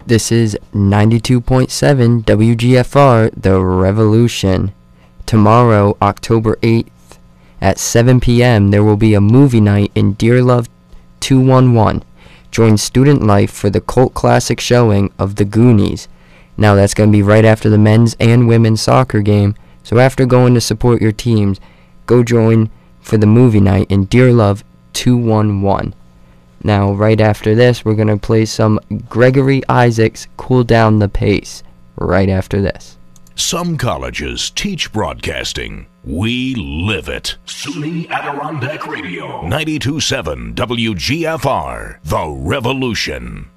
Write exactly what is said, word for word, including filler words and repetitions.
This is ninety-two point seven W G F R, The Revolution. Tomorrow, October eighth, at seven p.m., there will be a movie night in Dear Love two one one. Join Student Life for the cult classic showing of The Goonies. Now, that's going to be right after the men's and women's soccer game. So after going to support your teams, go join for the movie night in Dear Love two one one. Now, right after this, we're going to play some Gregory Isaacs' Cool Down the Pace. Right after this. Some colleges teach broadcasting. We live it. SUNY Adirondack Radio. ninety-two point seven W G F R. The Revolution.